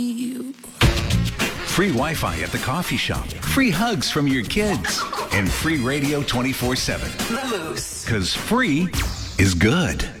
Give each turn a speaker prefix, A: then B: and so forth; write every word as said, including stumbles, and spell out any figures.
A: Free Wi-Fi at the coffee shop, free hugs from your kids, and free radio twenty-four seven.
B: The Moose.
A: Because free is good.